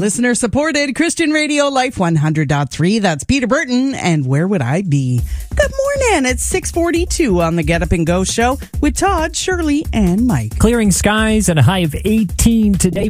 Listener supported Christian Radio Life 100.3. That's Peter Burton. And where would I be? Good morning. It's 6:42 on the Get Up and Go show with Todd, Shirley, and Mike. Clearing skies and a high of 18 today.